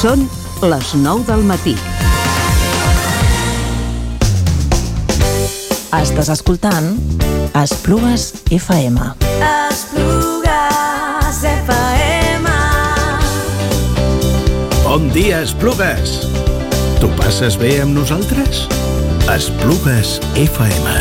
Són les 9 del matí. Estàs escoltant Esplugues FM. Esplugues FM. Bon dia, Esplugues! T'ho passes bé amb nosaltres? Esplugues FM.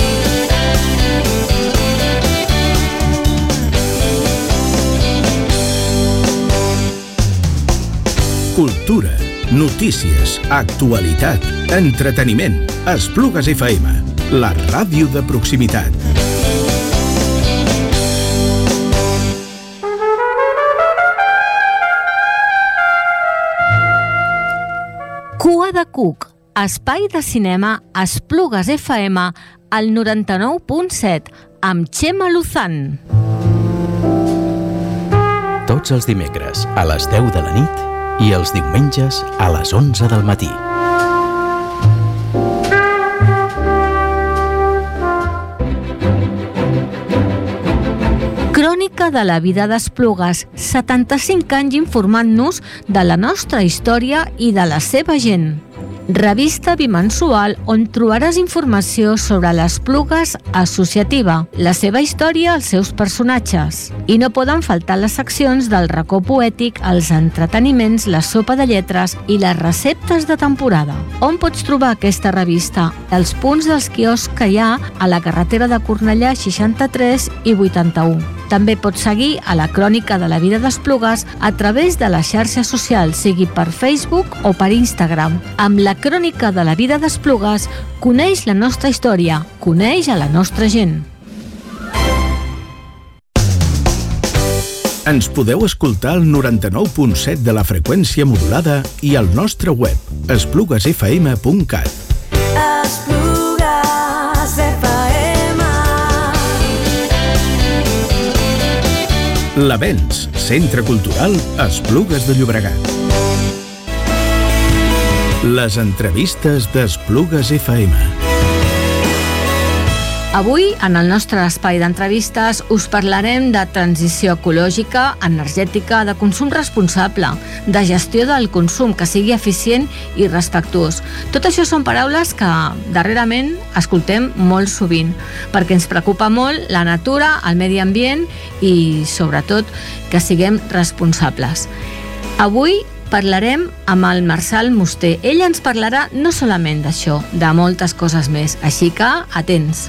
Cultura, notícies, actualitat, entreteniment. Esplugues FM, la ràdio de proximitat. Cua de Cuc, espai de cinema Esplugues FM al 99.7 amb Txema Luzán. Tots els dimecres a les 10 de la nit i els diumenges a les 11 del matí. Crònica de la vida d'Esplugues, 75 anys informant-nos de la nostra història i de la seva gent. Revista bimensual on trobaràs informació sobre l'Esplugues associativa, la seva història, els seus personatges. I no poden faltar les seccions del racó poètic, els entreteniments, la sopa de lletres i les receptes de temporada. On pots trobar aquesta revista? Els punts dels quioscs que hi ha a la carretera de Cornellà 63 i 81. També pots seguir a la Crònica de la vida d'Esplugues a través de les xarxes socials, sigui per Facebook o per Instagram. Amb la Crònica de la vida d'Esplugues, coneix la nostra història, coneix a la nostra gent. Ens podeu escoltar al 99.7 de la freqüència modulada i al nostre web, espluguesfm.cat. Esplugues FM. L'Avens, Centre Cultural Esplugues de Llobregat. Les entrevistes d'Esplugues FM. Avui, en el nostre espai d'entrevistes, us parlarem de transició ecològica, energètica, de consum responsable, de gestió del consum, que sigui eficient i respectuós. Tot això són paraules que darrerament escoltem molt sovint, perquè ens preocupa molt la natura, el medi ambient i, sobretot, que siguem responsables. Avui parlarem amb el Marçal Musté. Ell ens parlarà no solament d'això, de moltes coses més. Així que, atents.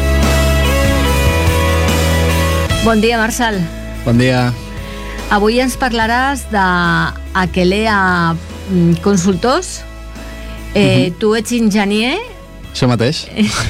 Bon dia, Marçal. Bon dia. Avui ens parlaràs d'Akelea Consultors. Tu ets enginyer. Això mateix.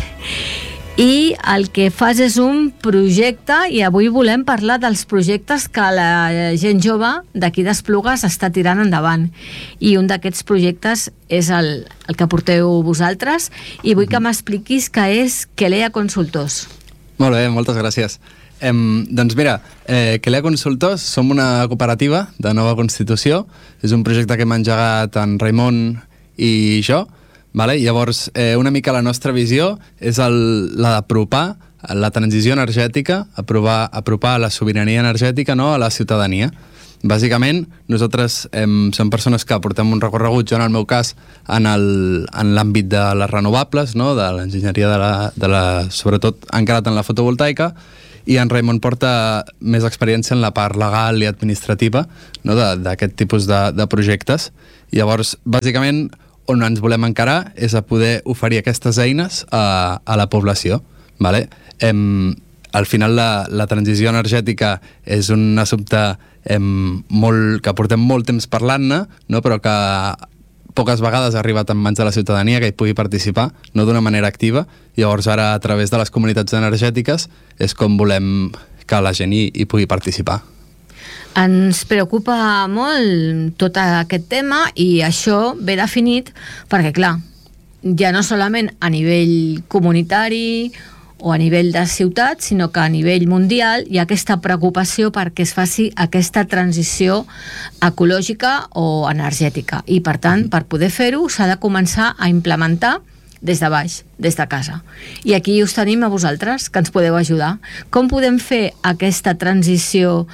I el que fas és un projecte, i avui volem parlar dels projectes que la gent jove d'aquí d'Esplugues està tirant endavant. I un d'aquests projectes és el que porteu vosaltres, i vull que m'expliquis què és Kelea Consultors. Molt bé, moltes gràcies. Doncs mira, Kelea Consultors som una cooperativa de nova constitució. És un projecte que hem engegat en Raimon i jo. Vale? Llavors, una mica la nostra visió és la d'apropar la transició energètica, apropar la sobirania energètica, no, a la ciutadania. Bàsicament, nosaltres som persones que portem un recorregut, jo en el meu cas, en l'àmbit de les renovables, no, de l'enginyeria, sobretot encarat en la fotovoltaica, i en Raimon porta més experiència en la part legal i administrativa, no, d'aquest tipus de projectes. Llavors, bàsicament, on ens volem encarar és a poder oferir aquestes eines a la població. Vale? Al final la transició energètica és un assumpte que portem molt temps parlant-ne, no? Però que poques vegades ha arribat en mans de la ciutadania que hi pugui participar, no d'una manera activa. Llavors ara, a través de les comunitats energètiques, és com volem que la gent hi pugui participar. Ens preocupa molt tot aquest tema, i això ve definit perquè, clar, ja no solament a nivell comunitari o a nivell de ciutat, sinó que a nivell mundial hi ha aquesta preocupació perquè es faci aquesta transició ecològica o energètica. I, per tant, per poder fer-ho s'ha de començar a implementar des de baix, des de casa. I aquí us tenim a vosaltres, que ens podeu ajudar. Com podem fer aquesta transició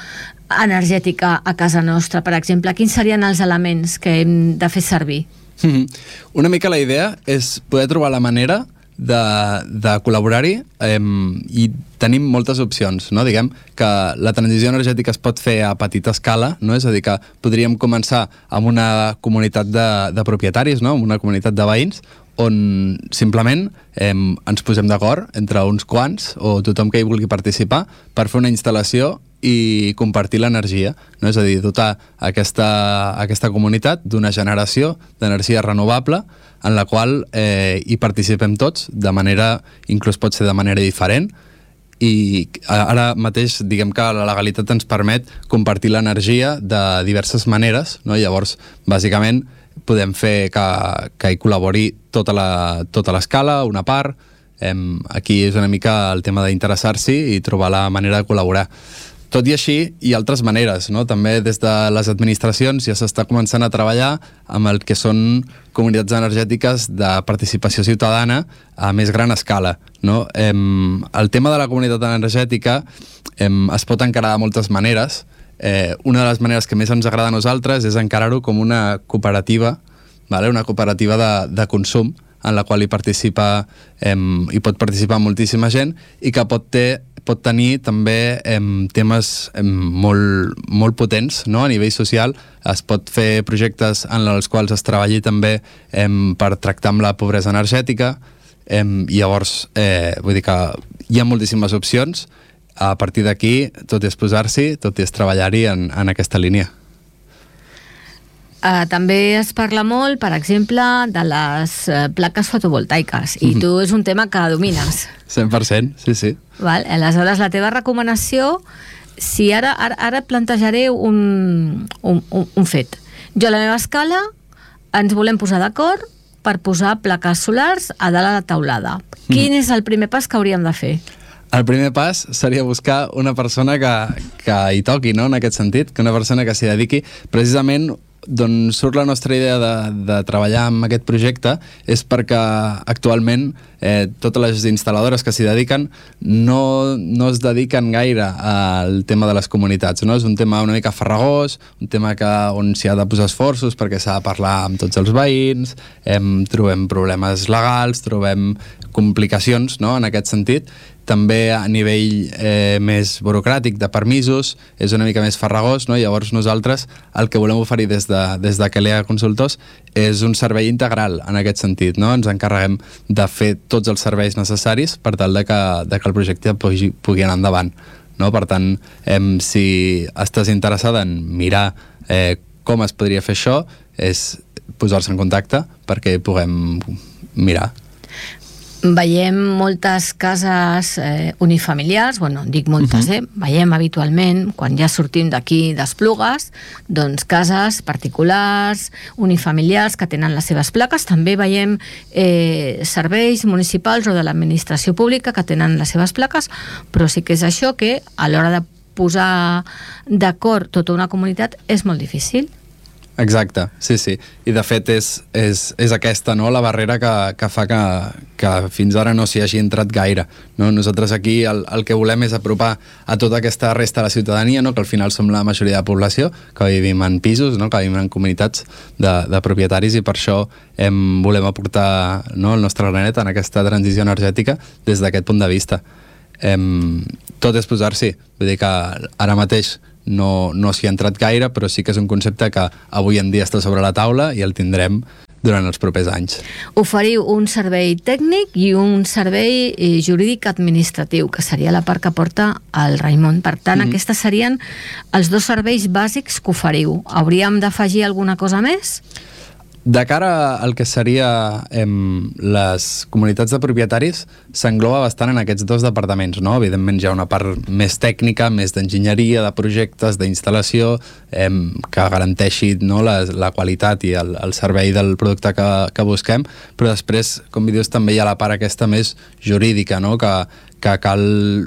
energètica a casa nostra, per exemple? Quins serien els elements que hem de fer servir? Una mica la idea és poder trobar la manera de col·laborar-hi i tenim moltes opcions, no? Diguem que la transició energètica es pot fer a petita escala, no? És a dir, que podríem començar amb una comunitat de propietaris, no? Amb una comunitat de veïns, on simplement ens posem d'acord entre uns quants o tothom que hi vulgui participar per fer una instal·lació i compartir l'energia, no? És a dir, dotar aquesta comunitat d'una generació d'energia renovable en la qual hi participem tots de manera, inclús pot ser de manera diferent, i ara mateix diguem que la legalitat ens permet compartir l'energia de diverses maneres, no? Llavors, bàsicament, podem fer que hi col·labori tota l'escala, una part. Aquí és una mica el tema d'interessar-s'hi i trobar la manera de col·laborar. Tot i així, hi ha altres maneres, no? També des de les administracions ja s'està començant a treballar amb el que són comunitats energètiques de participació ciutadana a més gran escala, no? El tema de la comunitat energètica es pot encarar de moltes maneres. Una de les maneres que més ens agrada a nosaltres és encarar-ho com una cooperativa, vale? Una cooperativa de consum en la qual hi pot participar moltíssima gent i que pot tenir també temes molt potents, no? A nivell social es pot fer projectes en els quals es treballi també per tractar amb la pobresa energètica, i llavors vull dir que hi ha moltíssimes opcions. A partir d'aquí tot és posar-s'hi, tot és treballar-hi en aquesta línia. També es parla molt, per exemple, de les plaques fotovoltaiques, i tu és un tema que domines. 100%, sí. Val? Aleshores, la teva recomanació, si ara et plantejaré un fet. Jo a la meva escala ens volem posar d'acord per posar plaques solars a dalt a la teulada. Quin és el primer pas que hauríem de fer? El primer pas seria buscar una persona que hi toqui, no? En aquest sentit, que una persona que s'hi dediqui. Precisament d'on surt la nostra idea de treballar amb aquest projecte és perquè actualment totes les instal·ladores que s'hi dediquen no es dediquen gaire al tema de les comunitats, no? És un tema una mica farragós, un tema on s'hi ha de posar esforços perquè s'ha de parlar amb tots els veïns, trobem problemes legals, trobem complicacions, no? En aquest sentit. També a nivell més burocràtic, de permisos, és una mica més farragós, no? Llavors nosaltres el que volem oferir des de Kelea Consultors és un servei integral en aquest sentit, no? Ens encarreguem de fer tots els serveis necessaris per tal de que el projecte pugui anar endavant, no? Per tant, si estàs interessada en mirar com es podria fer això, és posar-se en contacte perquè puguem mirar. Veiem moltes cases unifamiliars, dic moltes, veiem habitualment, quan ja sortim d'aquí d'Esplugues, doncs cases particulars, unifamiliars que tenen les seves plaques. També veiem serveis municipals o de l'administració pública que tenen les seves plaques, però sí que és això que a l'hora de posar d'acord tota una comunitat és molt difícil. Exacte, sí. I de fet és aquesta, no? La barrera que fa que fins ara no s'hi hagi entrat gaire, no? Nosaltres aquí el que volem és apropar a tota aquesta resta de la ciutadania, no? Que al final som la majoria de població, que vivim en pisos, no? Que vivim en comunitats de propietaris, i per això volem aportar, no? El nostre granet en aquesta transició energètica des d'aquest punt de vista. Tot és posar-s'hi, vull dir que ara mateix no s'hi ha entrat gaire, però sí que és un concepte que avui en dia està sobre la taula i el tindrem durant els propers anys. Oferiu un servei tècnic i un servei jurídic administratiu, que seria la part que porta el Raimon. Per tant, aquests serien els dos serveis bàsics que oferiu. Hauríem d'afegir alguna cosa més? De cara al que seria les comunitats de propietaris, s'engloba bastant en aquests dos departaments, no? Evidentment hi ha una part més tècnica, més d'enginyeria, de projectes, d'instal·lació, que garanteixi, no, la qualitat i el servei del producte que busquem, però després, com dius, també hi ha la part aquesta més jurídica, no? Que cal,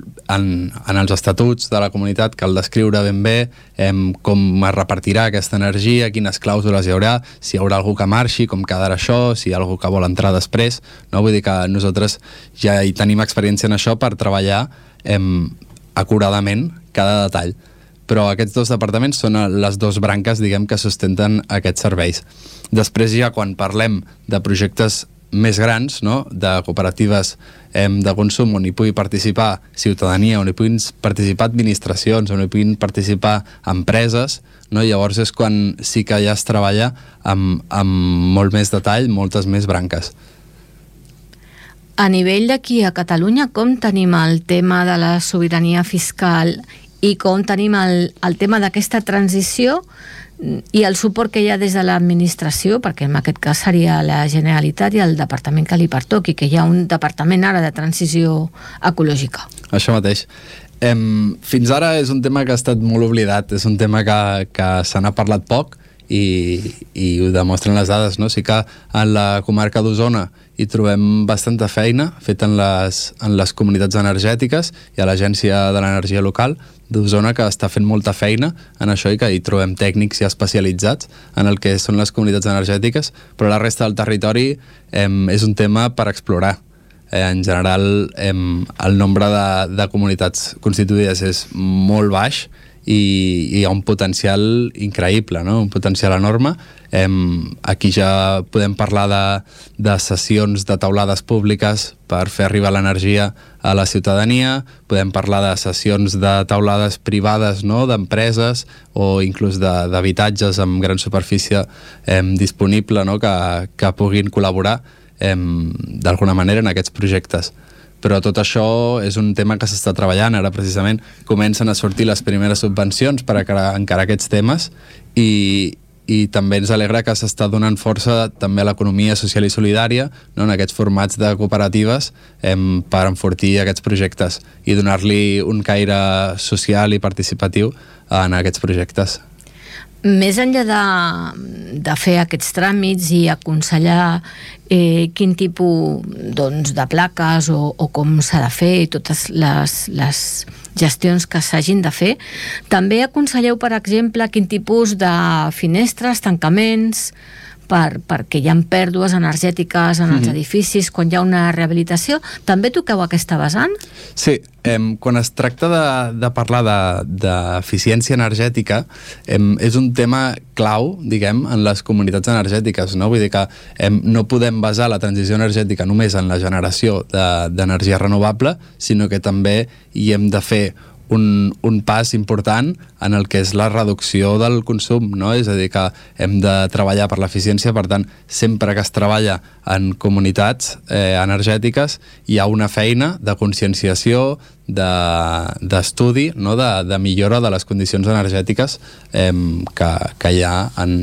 en els estatuts de la comunitat, cal descriure ben bé com es repartirà aquesta energia, quines clàusules hi haurà, si hi haurà algú que marxi, com quedarà això, si hi ha algú que vol entrar després, no? Vull dir que nosaltres ja hi tenim experiència en això per treballar acuradament cada detall. però aquests dos departaments són les dues branques, diguem, que sustenten aquests serveis. Després ja, quan parlem de projectes més grans, no?, de cooperatives de consum on hi pugui participar ciutadania, on hi puguin participar administracions, on hi puguin participar empreses, no? Llavors és quan sí que ja es treballa amb molt més detall, moltes més branques. A nivell d'aquí a Catalunya, com tenim el tema de la sobirania fiscal i com tenim el tema d'aquesta transició i el suport que hi ha des de l'administració, perquè en aquest cas seria la Generalitat i el departament que li pertoqui, que hi ha un departament ara de transició ecològica. Això mateix. Fins ara és un tema que ha estat molt oblidat, és un tema que se n'ha parlat poc i ho demostren les dades, no? Sí que en la comarca d'Osona hi trobem bastanta feina feta en les comunitats energètiques i a l'Agència de l'Energia Local d'Osona, que està fent molta feina en això i que hi trobem tècnics ja especialitzats en el que són les comunitats energètiques, però la resta del territori és un tema per explorar. En general, el nombre de comunitats constituïdes és molt baix i hi ha un potencial increïble, no? Un potencial enorme. Aquí ja podem parlar de sessions de taulades públiques per fer arribar l'energia a la ciutadania, podem parlar de sessions de taulades privades, no?, d'empreses o inclús d'habitatges amb gran superfície disponible, no?, que puguin col·laborar d'alguna manera en aquests projectes. Però tot això és un tema que s'està treballant. Ara precisament comencen a sortir les primeres subvencions per encarar aquests temes i també ens alegra que s'està donant força també a l'economia social i solidària, no?, en aquests formats de cooperatives per enfortir aquests projectes i donar-li un caire social i participatiu en aquests projectes. Més enllà de fer aquests tràmits i aconsellar quin tipus de plaques o com s'ha de fer i totes les gestions que s'hagin de fer, també aconselleu, per exemple, quin tipus de finestres, tancaments, perquè hi ha pèrdues energètiques en els edificis quan hi ha una rehabilitació. També toqueu aquesta vessant? Sí, quan es tracta de parlar d'eficiència energètica, és un tema clau, diguem, en les comunitats energètiques, no? Vull dir que no podem basar la transició energètica només en la generació d'energia renovable, sinó que també hi hem de fer un pas important en el que és la reducció del consum, no? És a dir, que hem de treballar per l'eficiència. Per tant, sempre que es treballa en comunitats energètiques hi ha una feina de conscienciació, d'estudi, no? de millora de les condicions energètiques que hi ha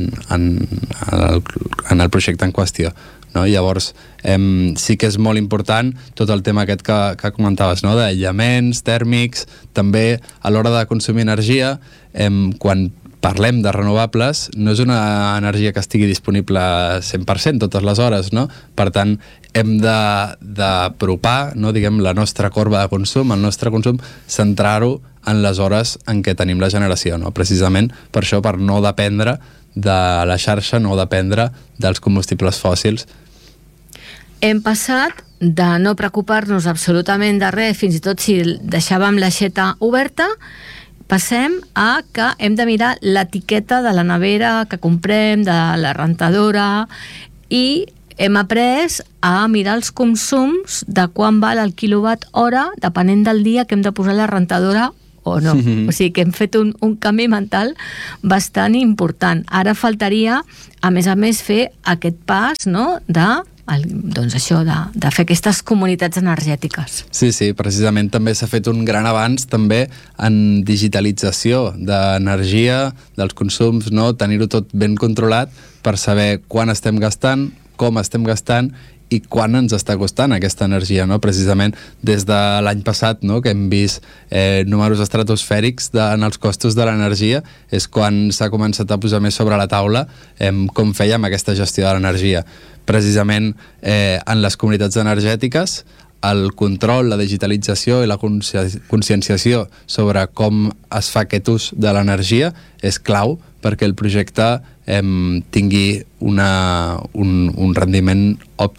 en el projecte en qüestió, no? Llavors, sí que és molt important tot el tema aquest que comentaves, no? D'aïllaments tèrmics, també a l'hora de consumir energia, quan parlem de renovables, no és una energia que estigui disponible 100% totes les hores, no? Per tant, hem d'apropar, no, diguem, la nostra corba de consum, el nostre consum, centrar-ho en les hores en què tenim la generació, no? Precisament per això, per no dependre de la xarxa, no dependre dels combustibles fòssils. Hem passat de no preocupar-nos absolutament de res, fins i tot si deixàvem l'aixeta oberta, passem a que hem de mirar l'etiqueta de la nevera que comprem, de la rentadora, i hem après a mirar els consums de quan val el quilowatt hora, depenent del dia que hem de posar la rentadora o no. O sigui que hem fet un canvi mental bastant important. Ara faltaria, a més, fer aquest pas, no?, doncs això, de fer aquestes comunitats energètiques. Sí, precisament també s'ha fet un gran avanç també en digitalització d'energia, dels consums, no? Tenir-ho tot ben controlat per saber quan estem gastant, com estem gastant i quan ens està costant aquesta energia, no? Precisament des de l'any passat, no?, que hem vist números estratosfèrics en els costos de l'energia, és quan s'ha començat a posar més sobre la taula com fèiem aquesta gestió de l'energia. Precisament en les comunitats energètiques el control, la digitalització i la conscienciació sobre com es fa aquest ús de l'energia és clau perquè el projecte tingui un rendiment òptim.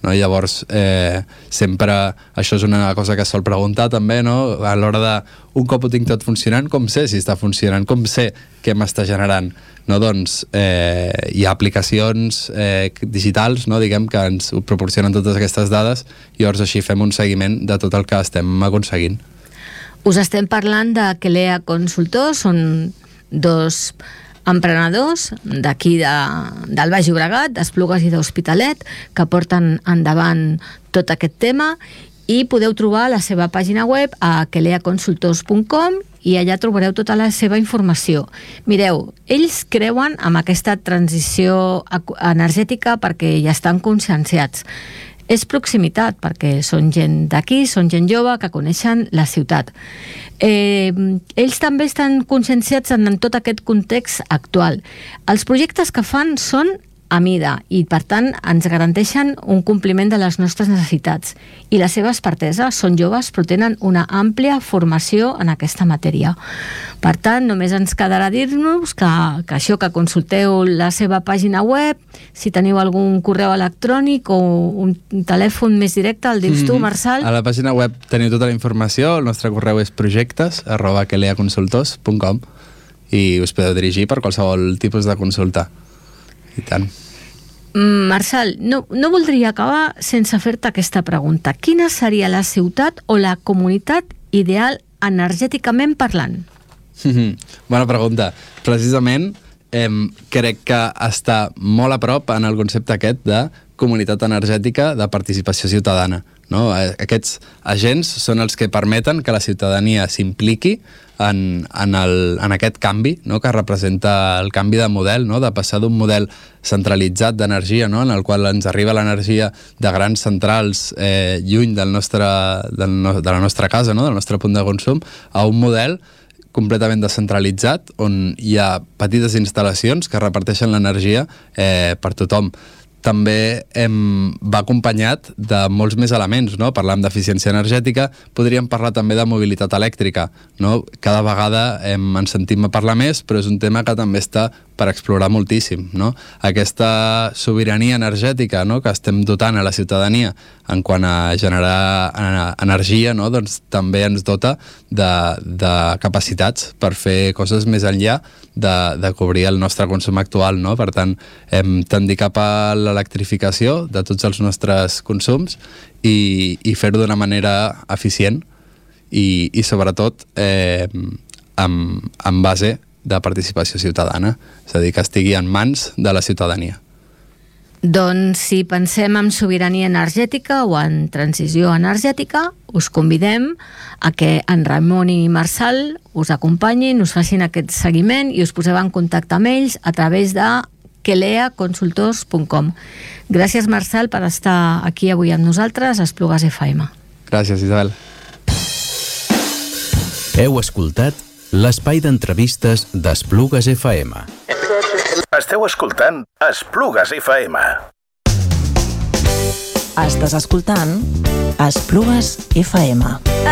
no? Llavors, sempre això és una cosa que es sol preguntar també, no? A l'hora de, un cop ho tinc tot funcionant, com sé si està funcionant? Com sé què m'està generant? No? Doncs hi ha aplicacions digitals, no? Diguem, que ens proporcionen totes aquestes dades i llavors així fem un seguiment de tot el que estem aconseguint. Us estem parlant de Kelea Consultors, són 2 emprenedors d'aquí del Baix Llobregat, d'Esplugues i d'Hospitalet, que porten endavant tot aquest tema, i podeu trobar la seva pàgina web a keleaconsultors.com i allà trobareu tota la seva informació. Mireu, ells creuen amb aquesta transició energètica perquè ja estan conscienciats. És proximitat, perquè són gent d'aquí, són gent jove que coneixen la ciutat. Ells també estan conscienciats en tot aquest context actual. Els projectes que fan són a mida i, per tant, ens garanteixen un compliment de les nostres necessitats. I la seva expertesa, són joves però tenen una àmplia formació en aquesta matèria. Per tant, només ens quedarà dir-nos que això, que consulteu la seva pàgina web, si teniu algun correu electrònic o un telèfon més directe, el dius tu, Marçal? A la pàgina web teniu tota la informació, el nostre correu és projectes@keleaconsultors.com i us podeu dirigir per qualsevol tipus de consulta. I tant. Marçal, no voldria acabar sense fer-te aquesta pregunta. Quina seria la ciutat o la comunitat ideal energèticament parlant? Bona pregunta. Precisament crec que està molt a prop en el concepte aquest de comunitat energètica de participació ciutadana. No? Aquests agents són els que permeten que la ciutadania s'impliqui en aquest canvi, no? Que representa el canvi de model, no? De passar d'un model centralitzat d'energia, no? En el qual ens arriba l'energia de grans centrals lluny de la nostra casa, no? Del nostre punt de consum, a un model completament descentralitzat on hi ha petites instal·lacions que reparteixen l'energia per tothom. També va acompanyat de molts més elements, no? Parlam d'eficiència energètica, podríem parlar també de mobilitat elèctrica, no? Cada vegada ens sentim a parlar més, però és un tema que també està per explorar moltíssim, no? Aquesta sobirania energètica, no? Que estem dotant a la ciutadania en quant a generar energia, no? Doncs també ens dota de capacitats per fer coses més enllà de cobrir el nostre consum actual, no? Per tant, tendir cap a l'electrificació de tots els nostres consums i fer-ho d'una manera eficient i sobretot en base de participació ciutadana, és a dir, que estigui en mans de la ciutadania. Doncs si pensem en sobirania energètica o en transició energètica, us convidem a que en Ramon i Marçal us acompanyin, us facin aquest seguiment i us poseu en contacte amb ells a través de keleaconsultors.com. Gràcies, Marçal, per estar aquí avui amb nosaltres a Esplugues FM. Gràcies, Isabel. Heu escoltat l'espai d'entrevistes d'Esplugues FM. Esteu escoltant Esplugues FM. Estàs escoltant Esplugues FM.